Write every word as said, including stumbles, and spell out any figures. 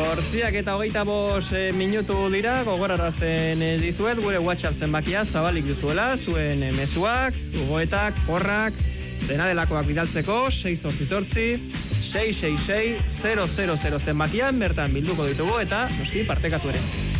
Zortziak eta hogeita bost e, minutu dira, gogorarazten e, dizuet, gure WhatsApp zenbakia zabalik duzuela, zuen e, mezuak, gogoetak, porrak, dena delakoak bidaltzeko, sei zortzi zortzi, sei sei sei, zero zero zero zenbakian, bertan bilduko ditugu eta noski partekatu ere.